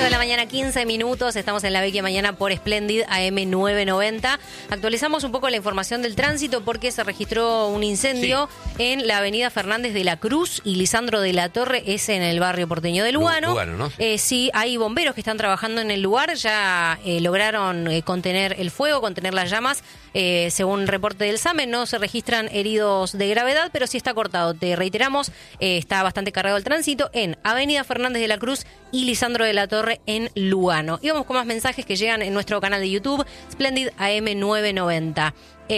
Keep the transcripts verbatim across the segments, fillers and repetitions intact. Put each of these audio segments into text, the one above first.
ocho de la mañana, quince minutos. Estamos en La Vecchia Mañana por Splendid A M novecientos noventa. Actualizamos un poco la información del tránsito porque se registró un incendio sí. en la avenida Fernández de la Cruz y Lisandro de la Torre, es en el barrio porteño de Lugano. Lugano, ¿no? Eh, sí, hay bomberos que están trabajando en el lugar. Ya eh, lograron eh, contener el fuego, contener las llamas. Eh, según reporte del SAME, no se registran heridos de gravedad, pero sí está cortado. Te reiteramos, eh, está bastante cargado el tránsito en Avenida Fernández de la Cruz y Lisandro de la Torre en Lugano. Y vamos con más mensajes que llegan en nuestro canal de YouTube, Splendid A M novecientos noventa.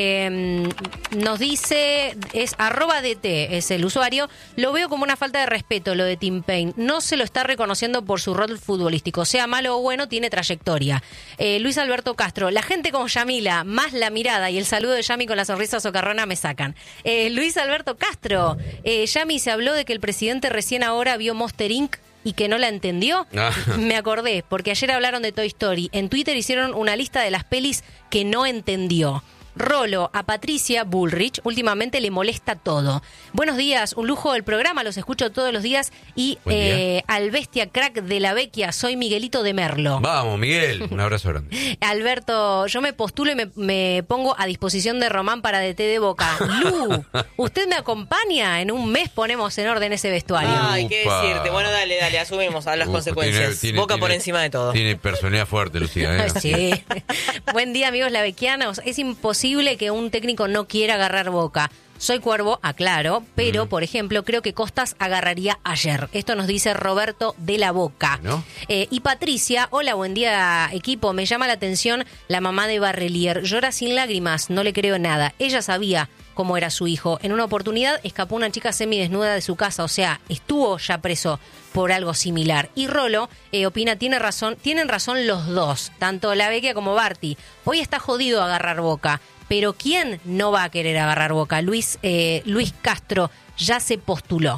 Eh, nos dice, es arroba D T, es el usuario. Lo veo como una falta de respeto lo de Tim Payne. No se lo está reconociendo por su rol futbolístico. Sea malo o bueno, tiene trayectoria. Eh, Luis Alberto Castro, la gente con Yamila, más la mirada y el saludo de Yami con la sonrisa socarrona me sacan. Eh, Luis Alberto Castro, eh, Yami, se habló de que el presidente recién ahora vio Monster incorporated y que no la entendió. Me acordé, porque ayer hablaron de Toy Story. En Twitter hicieron una lista de las pelis que no entendió. Rolo, a Patricia Bullrich últimamente le molesta todo. Buenos días, un lujo el programa, los escucho todos los días. Y eh, al bestia crack de La Vecchia, soy Miguelito de Merlo. Vamos, Miguel, un abrazo grande. Alberto, yo me postulo y me, me pongo a disposición de Román para D T de Boca. Lu, ¿usted me acompaña? En un mes ponemos en orden ese vestuario. Ay, qué decirte. Bueno, dale, dale, asumimos a las Uf, consecuencias. Tiene, tiene, Boca tiene, por encima de todo. Tiene personalidad fuerte, Lucía. ¿eh? Sí. Buen día, amigos lavecchianos. Es imposible que un técnico no quiera agarrar Boca. Soy Cuervo, aclaro, pero, mm. por ejemplo, creo que Costas agarraría ayer. Esto nos dice Roberto de la Boca. ¿No? Eh, y Patricia, hola, buen día, equipo. Me llama la atención la mamá de Barrelier. Llora sin lágrimas, no le creo nada. Ella sabía cómo era su hijo. En una oportunidad escapó una chica semidesnuda de su casa, o sea, estuvo ya preso por algo similar. Y Rolo eh, opina, tiene razón, tienen razón los dos, tanto La Vecchia como Barty. Hoy está jodido agarrar Boca. Pero ¿quién no va a querer agarrar Boca? Luis eh, Luis Castro ya se postuló.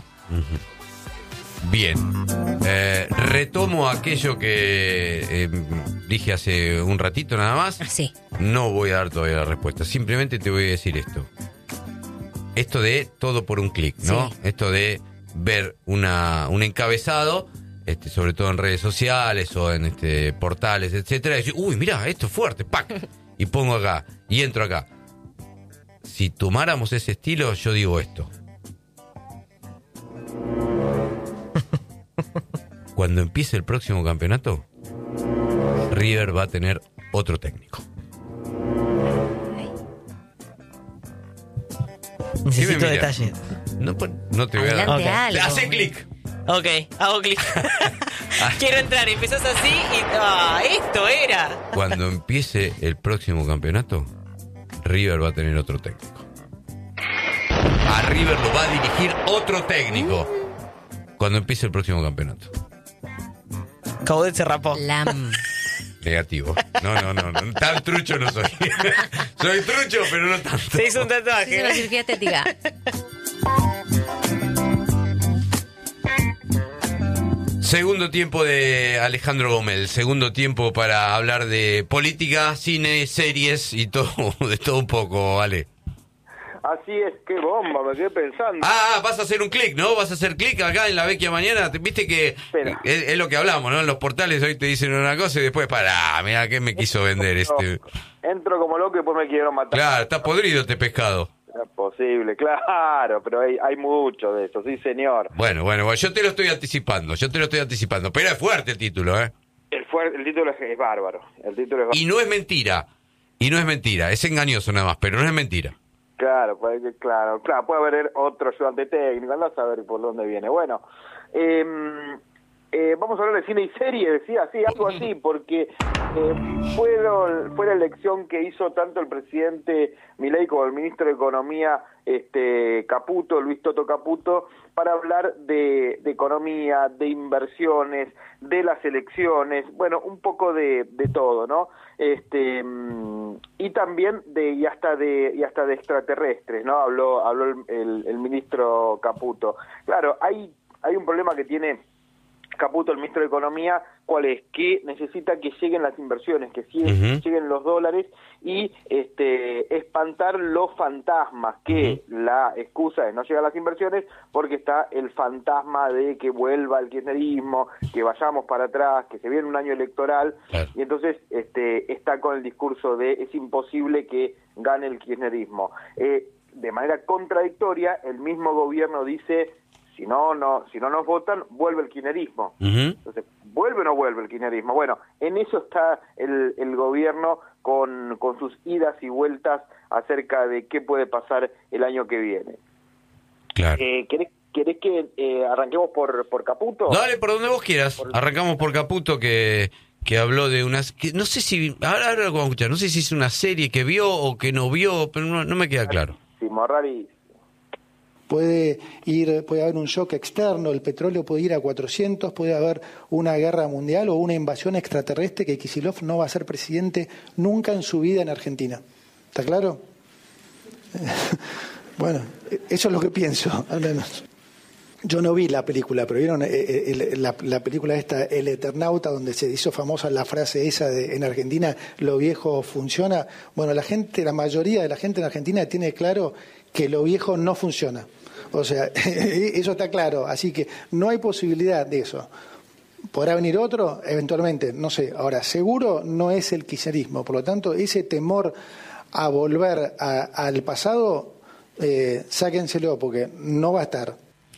Bien. Eh, retomo aquello que eh, dije hace un ratito nada más. Sí. No voy a dar todavía la respuesta. Simplemente te voy a decir esto. Esto de todo por un clic, ¿no? Sí. Esto de ver una un encabezado, este, sobre todo en redes sociales o en este portales, etcétera, y decir, uy, mirá, esto es fuerte, ¡pac! Y pongo acá, y entro acá. Si tomáramos ese estilo, yo digo esto. Cuando empiece el próximo campeonato, River va a tener otro técnico. Necesito detalles. No, no te voy Adelante, a dar. okay. Hace clic. Ok, hago clic. Quiero entrar, empezás así y... ¡Ah, esto era! Cuando empiece el próximo campeonato, River va a tener otro técnico. A River lo va a dirigir otro técnico. Cuando empiece el próximo campeonato. Caudet se rapó. Lam. Negativo. No, no, no, no. Tan trucho no soy. Soy trucho, pero no tanto. Se hizo un tatuaje. Se hizo una cirugía estética. Segundo tiempo de Alejandro Gómez, segundo tiempo para hablar de política, cine, series y todo, de todo un poco, ¿vale? Así es, qué bomba, me quedé pensando. Ah, vas a hacer un clic, ¿no? Vas a hacer clic acá en La Vecchia Mañana. Viste que es, es lo que hablamos, ¿no? En los portales hoy te dicen una cosa y después, pará, mirá, ¿qué me quiso vender este? Entro como loco y después me quiero matar. Claro, está podrido este pescado. Es posible, claro, pero hay, hay mucho de eso, sí señor. Bueno, bueno, bueno, yo te lo estoy anticipando, yo te lo estoy anticipando, pero es fuerte el título, ¿eh? El, fuerte, el título es, es bárbaro, el título es bárbaro. Y no es mentira, y no es mentira, es engañoso nada más, pero no es mentira. Claro, puede, claro, claro, puede haber otro ayudante técnico, andá a saber por dónde viene. Bueno, eh, eh, vamos a hablar de cine y serie, decía, sí, algo así, porque eh, fue, lo, fue la elección que hizo tanto el presidente Milei como el ministro de Economía, este Caputo, Luis Toto Caputo, para hablar de, de economía, de inversiones, de las elecciones, bueno, un poco de, de todo, ¿no? Este y también de y hasta de y hasta de extraterrestres, ¿no? Habló habló el, el, el ministro Caputo. Claro, hay hay un problema que tiene Caputo, el ministro de Economía, ¿cuál es? Que necesita que lleguen las inversiones, que sí, uh-huh. lleguen los dólares y este, espantar los fantasmas, que uh-huh. la excusa es no llegar a las inversiones porque está el fantasma de que vuelva el kirchnerismo, que vayamos para atrás, que se viene un año electoral, claro. y entonces este, está con el discurso de es imposible que gane el kirchnerismo. Eh, de manera contradictoria, el mismo gobierno dice... Si no, no, si no nos votan, vuelve el kirchnerismo. Uh-huh. Entonces, ¿vuelve o no vuelve el kirchnerismo? Bueno, en eso está el, el gobierno con, con sus idas y vueltas acerca de qué puede pasar el año que viene. Claro. Eh, ¿querés, ¿Querés que eh, arranquemos por, por Caputo? Dale, por donde vos quieras. Por... Arrancamos por Caputo, que, que habló de unas... Que no sé si... Ahora, ahora lo vamos a escuchar. No sé si es una serie que vio o que no vio, pero no, no me queda claro. Sí, Morrari... Puede ir, puede haber un shock externo, el petróleo puede ir a cuatrocientos, puede haber una guerra mundial o una invasión extraterrestre que Kicillof no va a ser presidente nunca en su vida en Argentina. ¿Está claro? Bueno, eso es lo que pienso, al menos. Yo no vi la película, pero vieron eh, eh, la, la película esta, El Eternauta, donde se hizo famosa la frase esa de en Argentina, lo viejo funciona. Bueno, la gente, la mayoría de la gente en Argentina tiene claro que lo viejo no funciona. O sea, eso está claro, así que no hay posibilidad de eso. ¿Podrá venir otro? Eventualmente, no sé. Ahora, seguro no es el kirchnerismo, por lo tanto, ese temor a volver a, al pasado, eh, sáquenselo, porque no va a estar.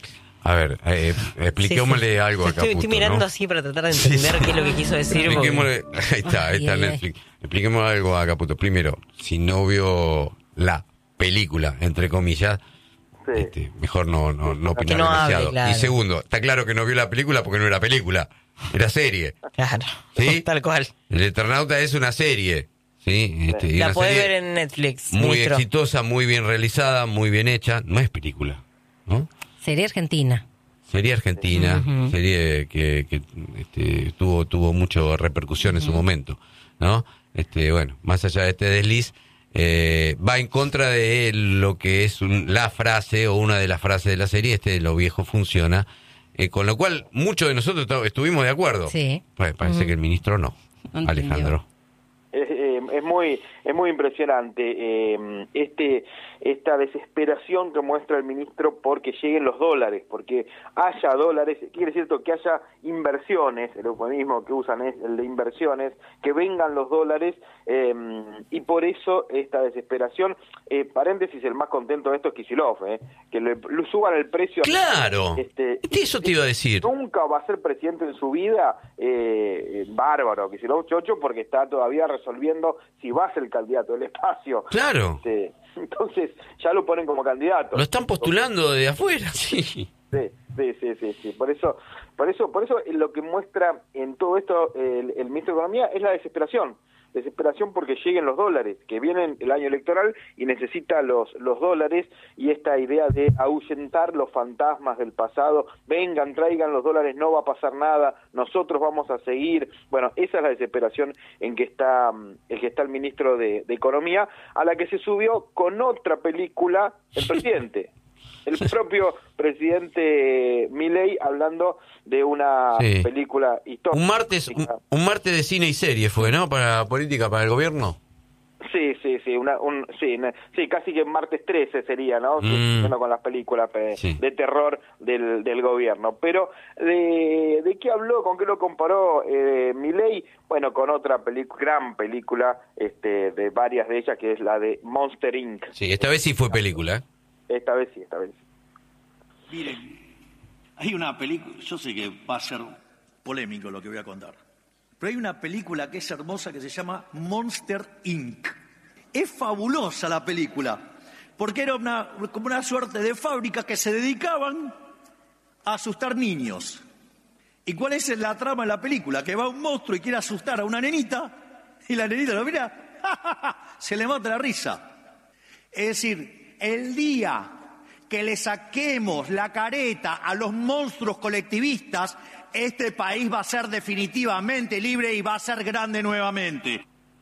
A ver, eh, expliquémosle sí, sí. algo a Caputo, Estoy, estoy mirando ¿no? así para tratar de entender sí, qué es lo que quiso decir. Expliquémosle, porque... ahí está, ahí está Netflix. Expliquemos algo a Caputo. Primero, si no vio la película, entre comillas, sí. este, mejor no, no, no opinar no demasiado. Hable, claro. Y segundo, está claro que no vio la película porque no era película, era serie. Claro, ¿sí? Tal cual. El Eternauta es una serie. ¿sí? Este, la una podés serie ver en Netflix. Muy ministro. exitosa, muy bien realizada, muy bien hecha. No es película, ¿no? Serie argentina. Serie argentina, uh-huh. serie que, que este, tuvo tuvo mucha repercusión uh-huh. en su momento, ¿no? Este, bueno, más allá de este desliz, eh, va en contra de lo que es un, la frase o una de las frases de la serie, este de lo viejo funciona, eh, con lo cual muchos de nosotros estuvimos de acuerdo. Sí. Pues parece uh-huh. que el ministro no, Entendió. Alejandro. Es, eh, es muy es muy impresionante eh, este esta desesperación que muestra el ministro porque lleguen los dólares, porque haya dólares, quiere decir que haya inversiones, el eufemismo que usan es el de inversiones, que vengan los dólares eh, y por eso esta desesperación, eh, paréntesis, el más contento de esto es Kicillof, eh, que le, le suban el precio. Claro, este, eso te iba a decir. Nunca va a ser presidente en su vida, eh, bárbaro, Kicillof chocho, porque está todavía resolviendo si va a ser el candidato del espacio. Claro. Este, entonces ya lo ponen como candidato. Lo están postulando de afuera, sí. Sí, sí, sí, sí, sí. Por eso, por eso, por eso lo que muestra en todo esto el, el ministro de Economía es la desesperación. Desesperación porque lleguen los dólares, que vienen el año electoral y necesita los, los dólares, y esta idea de ahuyentar los fantasmas del pasado, vengan, traigan los dólares, no va a pasar nada, nosotros vamos a seguir. Bueno, esa es la desesperación en que está el que está el ministro de, de Economía, a la que se subió con otra película el presidente. El propio presidente Milei hablando de una sí. película histórica. Un martes, un, un martes de cine y serie fue, ¿no? Para política, para el gobierno. Sí, sí, sí, una, un, sí, sí, casi que martes trece sería, ¿no? Mm. Sí, con las películas pe, sí. de terror del, del gobierno. Pero, ¿de, de qué habló? ¿Con qué lo comparó eh, Milei? Bueno, con otra película, gran película, este, de varias de ellas, que es la de Monster incorporated. Sí, esta vez sí fue película. Esta vez sí, esta vez sí. Miren, hay una película, yo sé que va a ser polémico lo que voy a contar, pero hay una película que es hermosa que se llama Monster incorporated. Es fabulosa la película, porque era una, como una suerte de fábrica que se dedicaban a asustar niños. ¿Y cuál es la trama de la película? Que va un monstruo y quiere asustar a una nenita, y la nenita lo mira, ¡ja, ja, ja! Se le mata la risa. Es decir, el día que le saquemos la careta a los monstruos colectivistas, este país va a ser definitivamente libre y va a ser grande nuevamente.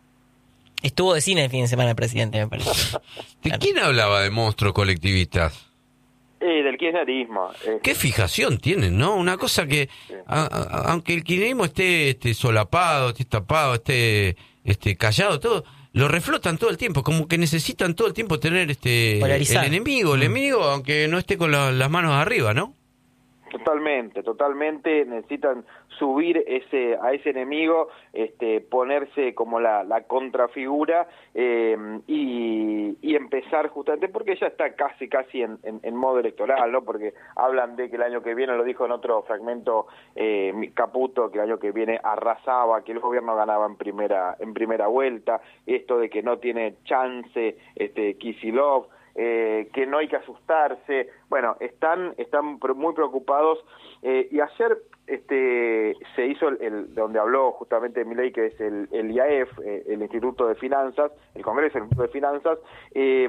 Estuvo de cine el fin de semana el presidente, me parece. ¿De quién hablaba de monstruos colectivistas? Eh, del kirchnerismo. Eh. Qué fijación tienen, ¿no? Una cosa que, sí. a, a, aunque el kirchnerismo esté, esté solapado, esté tapado, esté, esté callado, todo, lo reflotan todo el tiempo, como que necesitan todo el tiempo tener este Polarizar. el enemigo, el enemigo, aunque no esté con la, las manos arriba, ¿no? Totalmente, totalmente necesitan subir ese a ese enemigo, este, ponerse como la, la contrafigura eh, y, y empezar justamente porque ya está casi casi en, en, en modo electoral, ¿no? Porque hablan de que el año que viene, lo dijo en otro fragmento eh, Caputo, que el año que viene arrasaba, que el gobierno ganaba en primera en primera vuelta, esto de que no tiene chance este Kicillof. Eh, que no hay que asustarse, bueno, están están muy preocupados eh, y ayer este se hizo el, el donde habló justamente Milei, que es el, el I A F, eh, el Instituto de Finanzas, el Congreso del Instituto de Finanzas, eh,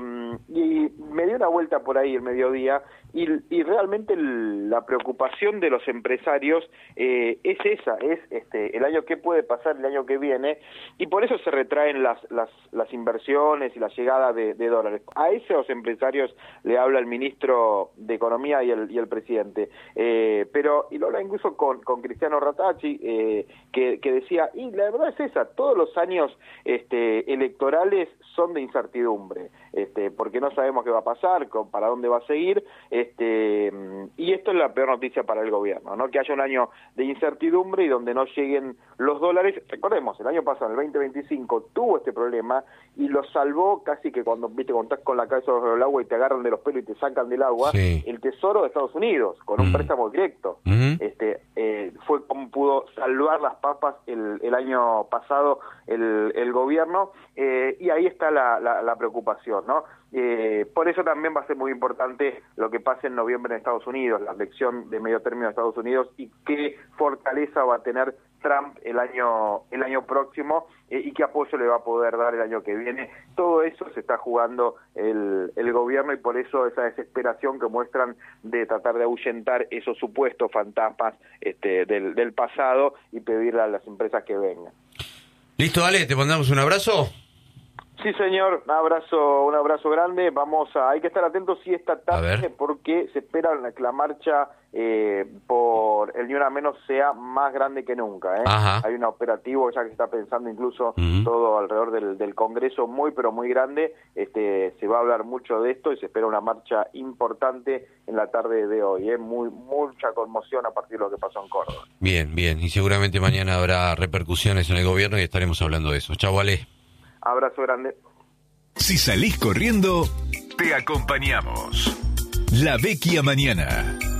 y me dio una vuelta por ahí el mediodía y, y realmente el, la preocupación de los empresarios eh, es esa, es este el año que puede pasar el año que viene, y por eso se retraen las las, las inversiones y la llegada de, de dólares. A esos empresarios le habla el ministro de Economía y el, y el presidente, eh, pero y lo habla incluso con, con Cristiano Rattacci, eh, que, que decía, y la verdad es esa, todos los años este, electorales son de incertidumbre, este, porque no sabemos qué va a pasar, con, para dónde va a seguir, este, y esto es la peor noticia para el gobierno, ¿no? Que haya un año de incertidumbre y donde no lleguen los dólares. Recordemos, el año pasado, el veinte veinticinco, tuvo este problema y lo salvó casi que cuando, viste, cuando estás con la cabeza sobre el agua y te agarran de los pelos y te sacan del agua, sí. El Tesoro de Estados Unidos, con un mm. préstamo directo. Mm. Este, eh, fue como pudo salvar las papas el, el año pasado el, el gobierno, eh, y ahí está la, la, la preocupación, ¿no? Eh, por eso también va a ser muy importante lo que pase en noviembre en Estados Unidos, la elección de medio término de Estados Unidos, y qué fortaleza va a tener Trump el año el año próximo, eh, y qué apoyo le va a poder dar el año que viene. Todo eso se está jugando el, el gobierno, y por eso esa desesperación que muestran de tratar de ahuyentar esos supuestos fantasmas este, del, del pasado y pedirle a las empresas que vengan. Listo, Ale, te mandamos un abrazo. Sí, señor, un abrazo, un abrazo grande. Vamos a, hay que estar atentos sí esta tarde, porque se espera que la marcha eh, por el Ni Una Menos sea más grande que nunca. ¿eh? Hay un operativo ya que se está pensando incluso uh-huh. todo alrededor del, del Congreso, muy pero muy grande. Este, se va a hablar mucho de esto y se espera una marcha importante en la tarde de hoy. ¿eh? Muy mucha conmoción a partir de lo que pasó en Córdoba. Bien, bien, y seguramente mañana habrá repercusiones en el gobierno y estaremos hablando de eso. Chau, Ale. Abrazo grande. Si salís corriendo, te acompañamos. La Vecchia Mañana.